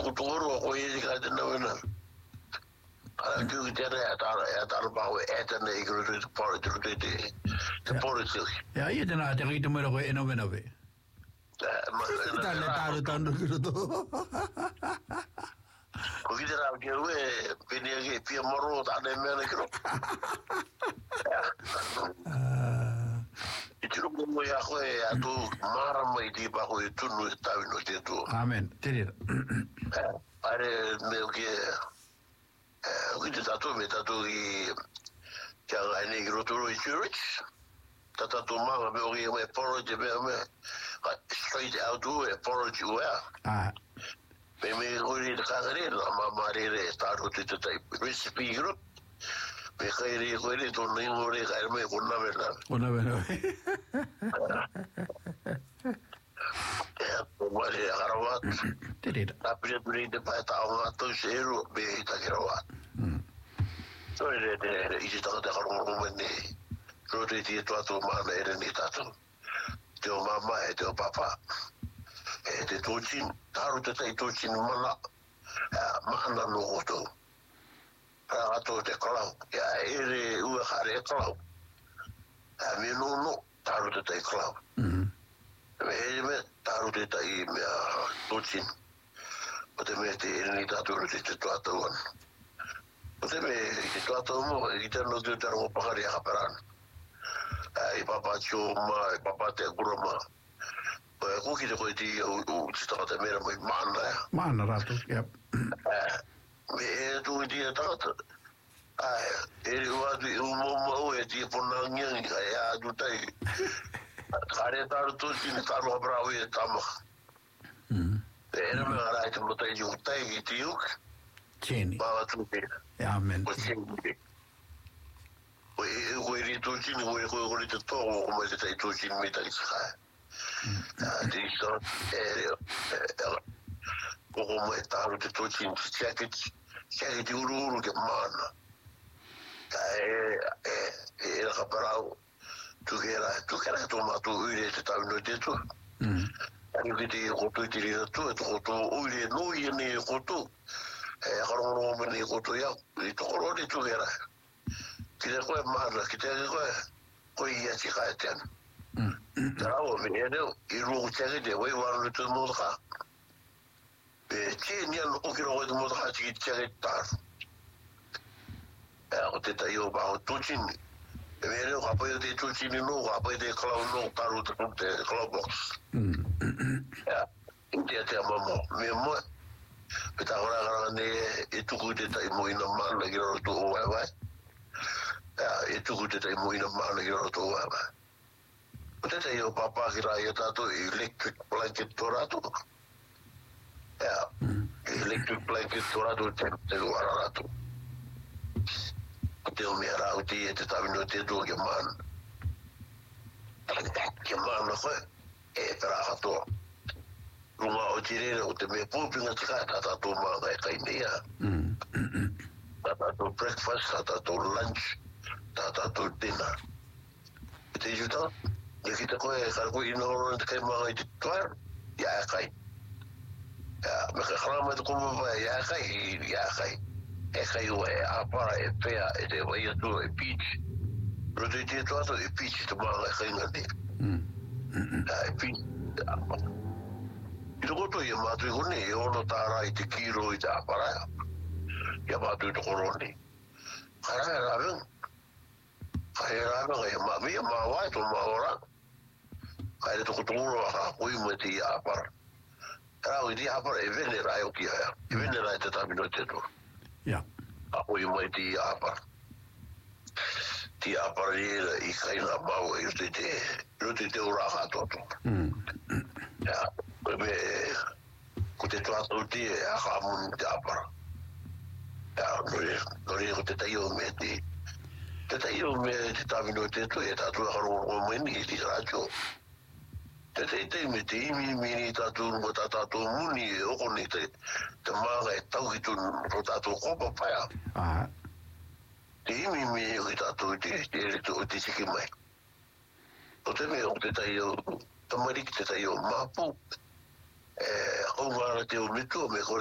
kutoro ko ye ka de na na ala tu te ya ta ba we eta ne igro te por te por te ja ye de na te ri te mo ko eno na ve ta tanto que to ko videra ke we pene ke pia moro ta de me ne kro Itu mo ya ko ya tu mara mai di ba ko tu no ta no te tu amen te pare me ke kita tatu me tatu i jangan ini grotoro i church tatu mama me ori me porridge me straight out do it porridge ah me ori de kagare la mama re start to te recipe group me khairi ko ni to ni ori khair me konna bela Wale Harawat, tapi dia beri depan tahu atau seru be tak Harawat. So dia isi tak ada orang ni. Roti dia tu mana ada ni tahu. Dia mama dia papa. Dia tucin, taruh dia tucin mana mana lu tu. Atau dia kalau ya ini hari kalau. Minum taruh dia kalau. Me taruh dia tai me tucin. Pate me te ni taruh dia tu atuan. Pate me itu atuan kita no tu taruh pakari kaparan. Ai papa chuma, papa te guruma. Ko kita ko ti kita kata me mai mana ratu yep. Me tu dia tak. Ele wadu mo ti ponangnya ya dutai. Kare taruh tu sini taruh berapa ya tamu. Era mengarai tu mutai jutai gitu yuk. Cini. Bawa tu dia. Ya amen. Gue itu sini gue itu tu gue itu sini minta iskah. Jadi so gue taruh itu sini cakit diurut ke mana. Era kaparau. Tu kera tu matu ule te tau no te tu. Ani ki te koto te rea tu, e koto ule no i ne koto. Karongo me ne koto ya, i tokoro ni tu kera. Ki te koe mana, ki te koe ia ti kai ten. Tarao me ne i rungu teke te wei wanu tu motka. Pe te nian o kira koe tu motka ti ki teke taru. Ko te tai o baho tuchini. Vero apoio de tuchini no apoio de cloud no taru de cloud box. Ya, dia te mamo. Me mo. Peta ora ne itu ku de tai mo ina mal lagi ro tu wa. Ya, itu ku de tai mo ina mal lagi ro tu wa. Peta te yo papa kira ya tato electric blanket toratu. Ya, electric blanket toratu te ora tu. Te o mea rau te te tawi no te tō ke mana. Ke mana koe, pera hatoa. Runga o tirere o te mea pūpinga te kai tata tō mga e kai mea. Tata tō breakfast, tata tō lunch, tata tō dinner. Te juta, e kita koe e kara koe ina oro te kai mga i te tuar, ia e kai. Me ka karama te kumapa ia e kai. E kai ua e apara e pea e te wai atu e peach. Roto i te tuato e peach te mga e kai ngani. E peach te apara. I toko i a mātui hone e ono tāra i te kiro i te apara. I a mātui toko roni. Kara e rāweng. Kara e rāweng e mā wai tō mā ora. Kara e toko tōro a kākui mo te i apara. Rau i te apara e vene rai o ki hea. E vene rai te tamino te tō. Ja. Apo i mai ti apar. Ti apar i kai na mau i te ura hatoto. Ja, me ko te tuato ti e a hamun te apar. Ja, nori ko te taio me ti. Te taio me te tamino te tu e tatu haro o meni i ti rajo. Te me te imi mini tatu mo tatu muni e oko ni te manga e tau ki tu ro tatu kopa paya. Te imi mini o tatu te siki mai. O te me o te tai o tamariki te tai o mapu. Au ngara te o mitu me kore